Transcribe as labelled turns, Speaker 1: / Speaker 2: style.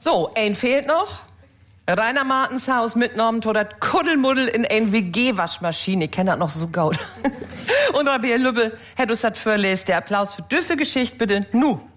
Speaker 1: So, ein fehlt noch. Rainer Martens Haus mitgenommen, to dat Kuddelmuddel in ein WG-Waschmaschine. Ich kenn das noch so gut. Und Rabea Lübbe, Herr Dussat Förles, der Applaus für düsse Geschichte, bitte. Nu.